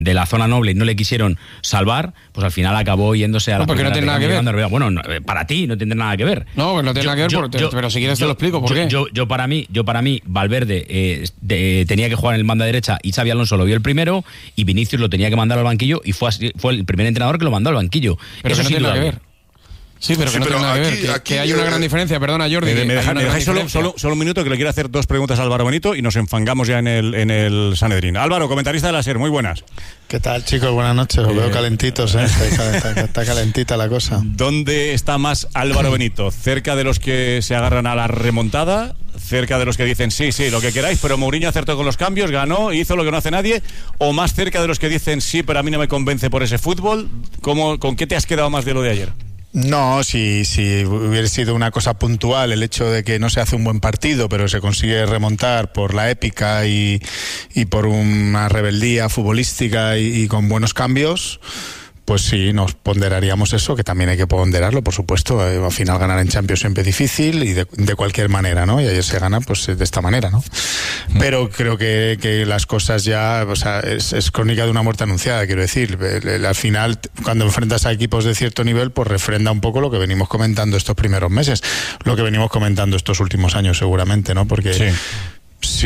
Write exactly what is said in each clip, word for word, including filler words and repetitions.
de la zona noble y no le quisieron salvar, pues al final acabó yéndose a la... No, porque no tiene nada que ver. Bueno, no, para ti no tiene nada que ver. No, pues no tiene yo, nada que ver, yo, por, yo, pero si quieres yo, te lo explico, ¿por yo, qué? Yo, yo, para mí, yo para mí, Valverde eh, de, tenía que jugar en el banda derecha y Xabi Alonso lo vio el primero y Vinicius lo tenía que mandar al banquillo y fue, así, fue el primer entrenador que lo mandó al banquillo. Pero eso no sí tiene nada que ver. Sí, pero sí, que no pero tiene nada aquí, que ver. aquí, que, que hay una eh, gran diferencia, perdona Jordi. Me, me, deja, me dejáis solo, solo, solo un minuto que le quiero hacer dos preguntas a Álvaro Benito y nos enfangamos ya en el, en el Sanedrín. Álvaro, comentarista de la SER, muy buenas. ¿Qué tal, chicos? Buenas noches. Os eh, veo calentitos, ¿eh? Está, está, está calentita la cosa. ¿Dónde está más Álvaro Benito? ¿Cerca de los que se agarran a la remontada? ¿Cerca de los que dicen sí, sí, lo que queráis, pero Mourinho acertó con los cambios, ganó, hizo lo que no hace nadie? ¿O más cerca de los que dicen sí, pero a mí no me convence por ese fútbol? ¿Cómo, ¿Con qué te has quedado más de lo de ayer? No, si, si hubiera sido una cosa puntual el hecho de que no se hace un buen partido, pero se consigue remontar por la épica y, y por una rebeldía futbolística y, y con buenos cambios, pues sí, nos ponderaríamos eso, que también hay que ponderarlo, por supuesto. Eh, al final ganar en Champions siempre es difícil y de, de cualquier manera, ¿no? Y ayer se gana pues de esta manera, ¿no? Pero creo que, que las cosas ya, o sea, es, es crónica de una muerte anunciada, quiero decir. El, el, al final, cuando enfrentas a equipos de cierto nivel, pues refrenda un poco lo que venimos comentando estos primeros meses, lo que venimos comentando estos últimos años seguramente, ¿no? Porque... Sí. Si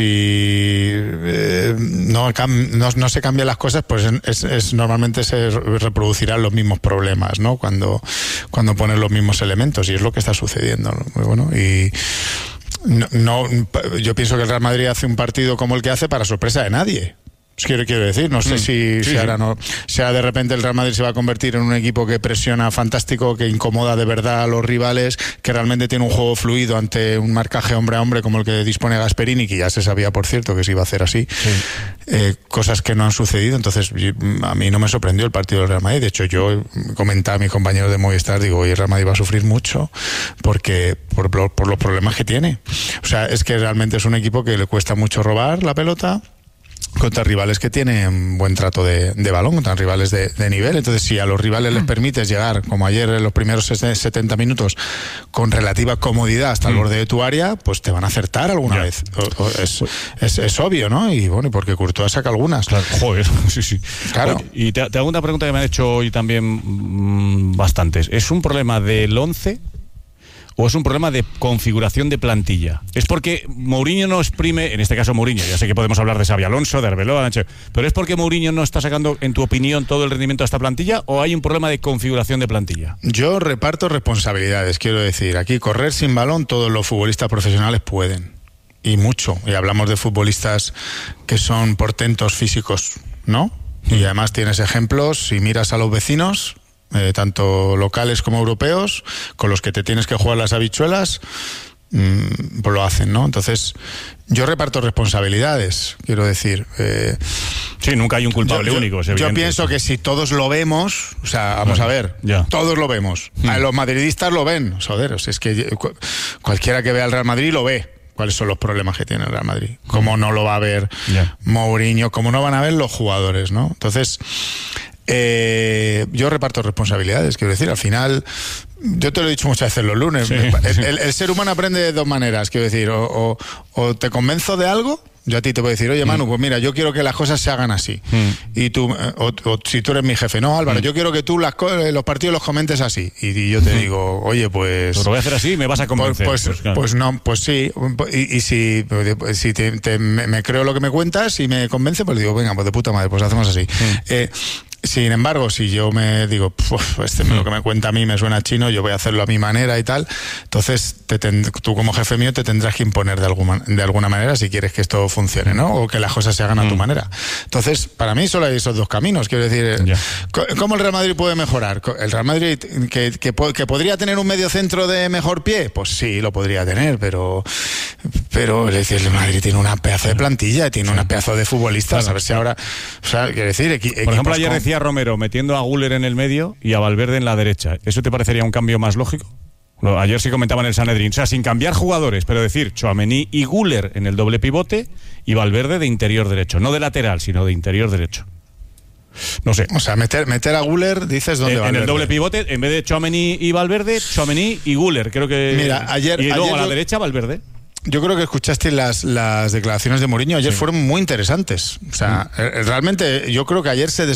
eh, no, no, no se cambian las cosas, pues es, es normalmente se reproducirán los mismos problemas, ¿no? Cuando, cuando pones los mismos elementos, y es lo que está sucediendo, ¿no? Muy bueno. Y no, no, yo pienso que el Real Madrid hace un partido como el que hace para sorpresa de nadie. Quiero, quiero decir, no sé mm, si, sí, si ahora no, si ahora de repente el Real Madrid se va a convertir en un equipo que presiona fantástico, que incomoda de verdad a los rivales, que realmente tiene un juego fluido ante un marcaje hombre a hombre como el que dispone Gasperini, que ya se sabía, por cierto, que se iba a hacer así. Sí. Eh, cosas que no han sucedido. Entonces a mí no me sorprendió el partido del Real Madrid. De hecho, yo comentaba a mis compañeros de Movistar, digo, hoy el Real Madrid va a sufrir mucho porque por, por los problemas que tiene. O sea, es que realmente es un equipo que le cuesta mucho robar la pelota contra rivales que tienen buen trato de, de balón, contra rivales de, de nivel. Entonces, si a los rivales les permites llegar, como ayer en los primeros setenta minutos, con relativa comodidad hasta el mm. borde de tu área, pues te van a acertar alguna ya. vez. O, o es, es, es obvio, ¿no? Y bueno, porque Courtois saca algunas. Claro, joder, sí, sí. Claro. Oye, y te, te hago una pregunta que me han hecho hoy también mmm, bastantes. ¿Es un problema del once? ¿O es un problema de configuración de plantilla? ¿Es porque Mourinho no exprime, en este caso Mourinho, ya sé que podemos hablar de Xabi Alonso, de Arbeloa, pero es porque Mourinho no está sacando, en tu opinión, todo el rendimiento de esta plantilla, o hay un problema de configuración de plantilla? Yo reparto responsabilidades, quiero decir, aquí correr sin balón todos los futbolistas profesionales pueden, y mucho, y hablamos de futbolistas que son portentos físicos, ¿no? Y además tienes ejemplos, si miras a los vecinos... Eh, tanto locales como europeos, con los que te tienes que jugar las habichuelas, mmm, pues lo hacen, ¿no? Entonces, yo reparto responsabilidades, quiero decir. Eh, sí, nunca hay un culpable yo, único, es evidente. Yo pienso sí. que si todos lo vemos, o sea, vamos bueno, a ver, ya. todos lo vemos. Hmm. A los madridistas lo ven, joder, o sea, es que cualquiera que vea al Real Madrid lo ve. ¿Cuáles son los problemas que tiene el Real Madrid? ¿Cómo no lo va a ver yeah. Mourinho? ¿Cómo no van a ver los jugadores, no? Entonces... Eh, yo reparto responsabilidades, quiero decir, al final, yo te lo he dicho muchas veces los lunes, sí, el, sí. el, el ser humano aprende de dos maneras, quiero decir, o, o, o te convenzo de algo, yo a ti te puedo decir, oye Manu, mm. pues mira, yo quiero que las cosas se hagan así, mm. y tú, o, o si tú eres mi jefe, no Álvaro, mm. yo quiero que tú las, los partidos los comentes así, y, y yo te mm. digo, oye pues... Pues lo voy a hacer así y me vas a convencer. Pues, pues, pues, claro. pues no, pues sí, y, y si, si te, te, me, me creo lo que me cuentas y me convence, pues digo, venga, pues de puta madre, pues hacemos así. Mm. Eh, Sin embargo, si yo me digo, este lo que me cuenta a mí me suena chino, yo voy a hacerlo a mi manera y tal, entonces te ten, tú como jefe mío te tendrás que imponer de alguna, de alguna manera si quieres que esto funcione, ¿no? O que las cosas se hagan a tu mm. manera. Entonces, para mí solo hay esos dos caminos, quiero decir, yeah. ¿cómo el Real Madrid puede mejorar? ¿El Real Madrid que, que, que podría tener un medio centro de mejor pie? Pues sí, lo podría tener, pero pero es decir, el Madrid tiene una pedazo de plantilla, tiene sí. una pedazo de futbolistas, claro. a ver si ahora, o sea, quiero decir, equi, por ejemplo, ayer con... decía Romero metiendo a Güler en el medio y a Valverde en la derecha. ¿Eso te parecería un cambio más lógico? No, ayer sí comentaba en el Sanedrín, o sea, sin cambiar jugadores, pero decir Tchouaméni y Güler en el doble pivote y Valverde de interior derecho, no de lateral, sino de interior derecho. No sé. O sea, meter, meter a Güler, dices, ¿dónde va? En el doble pivote, en vez de Tchouaméni y Valverde, Tchouaméni y Güler, creo que... Mira, ayer... Y luego ayer a la yo... derecha, Valverde. yo creo que escuchaste las, las declaraciones de Mourinho ayer, sí. fueron muy interesantes. O sea, sí. realmente yo creo que ayer se